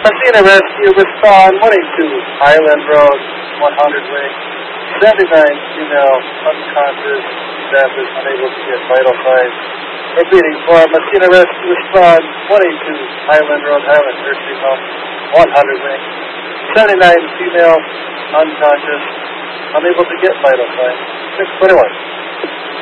Messina Rescue, respond 182 Highland Road, 100 wing. 79 female, unconscious, staff is unable to get vital signs. Repeating for Messina Rescue, respond 182 Highland Road, Highland Nursing Home, 100 wing. 79 female, unconscious, unable to get vital signs. 621.